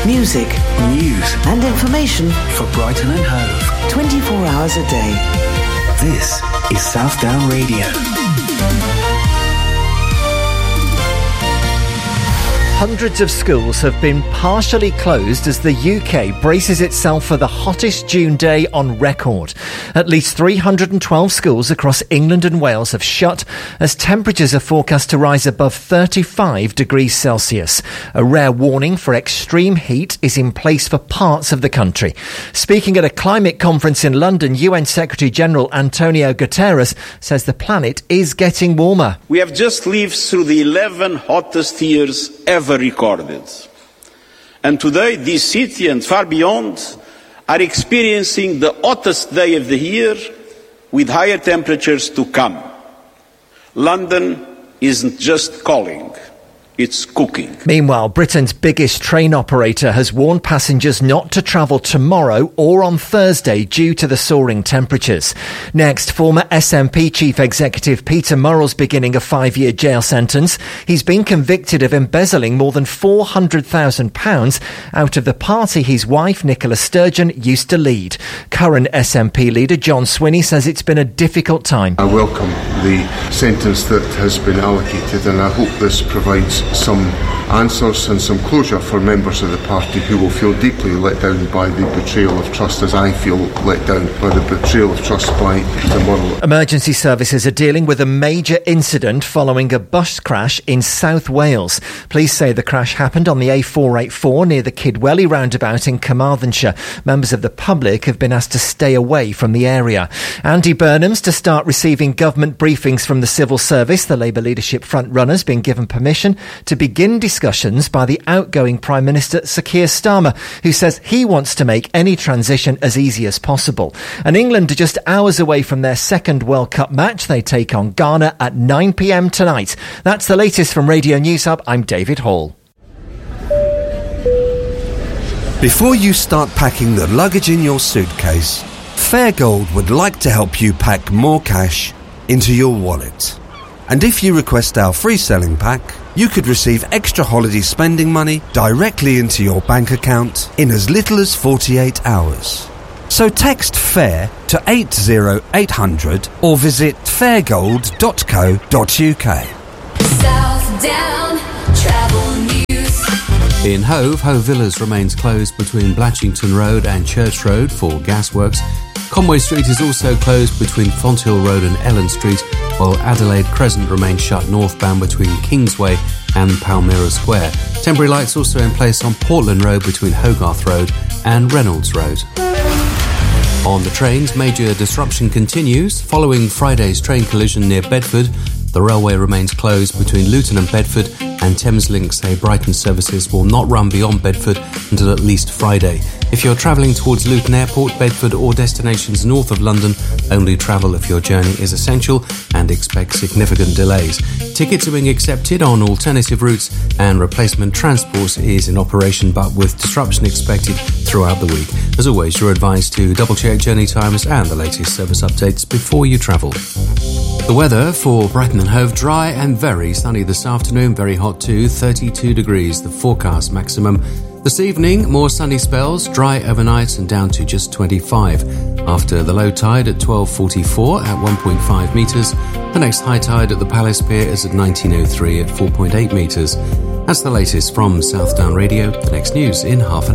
Music, news and information for Brighton and Hove. 24 hours a day. This is Southdown Radio. Hundreds of schools have been partially closed as the UK braces itself for the hottest June day on record. At least 312 schools across England and Wales have shut as temperatures are forecast to rise above 35 degrees Celsius. A rare warning for extreme heat is in place for parts of the country. Speaking at a climate conference in London, UN Secretary-General Antonio Guterres says the planet is getting warmer. We have just lived through the 11 hottest years ever recorded. And today, this city and far beyond are experiencing the hottest day of the year with higher temperatures to come. London isn't just calling, it's cooking. Meanwhile, Britain's biggest train operator has warned passengers not to travel tomorrow or on Thursday due to the soaring temperatures. Next, former SNP Chief Executive Peter Murrell's beginning a 5-year jail sentence. He's been convicted of embezzling more than £400,000 out of the party his wife, Nicola Sturgeon, used to lead. Current SNP leader John Swinney says it's been a difficult time. I welcome the sentence that has been allocated, and I hope this provides some answers and some closure for members of the party who will feel deeply let down by the betrayal of trust, as I feel let down by the betrayal of trust by Peter Murrell. Emergency services are dealing with a major incident following a bus crash in South Wales. Police say the crash happened on the A484 near the Kidwelly roundabout in Carmarthenshire. Members of the public have been asked to stay away from the area. Andy Burnham's to start receiving government briefings from the civil service. The Labour leadership front-runner's been given permission to begin discussions by the outgoing Prime Minister Sir Keir Starmer, who says he wants to make any transition as easy as possible. And England are just hours away from their second World Cup match. They take on Ghana at 9 p.m. tonight. That's the latest from Radio News Hub. I'm David Hall. Before you start packing the luggage in your suitcase, Fairgold would like to help you pack more cash into your wallet. And if you request our free selling pack, you could receive extra holiday spending money directly into your bank account in as little as 48 hours. So text FAIR to 80800 or visit fairgold.co.uk. Southdown Travel News. In Hove, Hove Villas remains closed between Blatchington Road and Church Road for gasworks. Conway Street is also closed between Fonthill Road and Ellen Street, while Adelaide Crescent remains shut northbound between Kingsway and Palmyra Square. Temporary lights also in place on Portland Road between Hogarth Road and Reynolds Road. On the trains, major disruption continues. Following Friday's train collision near Bedford, the railway remains closed between Luton and Bedford, and Thameslink say Brighton services will not run beyond Bedford until at least Friday. If you're travelling towards Luton Airport, Bedford or destinations north of London, only travel if your journey is essential and expect significant delays. Tickets are being accepted on alternative routes and replacement transport is in operation, but with disruption expected throughout the week. As always, you're advised to double-check journey times and the latest service updates before you travel. The weather for Brighton and Hove: dry and very sunny this afternoon, very hot too, 32 degrees, the forecast maximum. This evening, more sunny spells, dry overnight and down to just 25. After the low tide at 12:44 at 1.5 metres, the next high tide at the Palace Pier is at 19:03 at 4.8 metres. That's the latest from Southdown Radio. The next news in half an hour.